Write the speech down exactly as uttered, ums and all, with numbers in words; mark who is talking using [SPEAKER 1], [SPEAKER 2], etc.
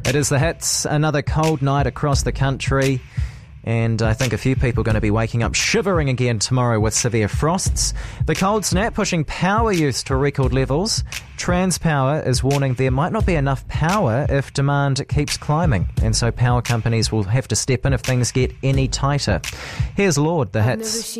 [SPEAKER 1] It is the hits, another cold night across the country, and I think a few people are going to be waking up shivering again tomorrow with severe frosts. The cold snap pushing power use to record levels. Transpower is warning there might not be enough power if demand keeps climbing, and so power companies will have to step in if things get any tighter. Here's Lord, the hits.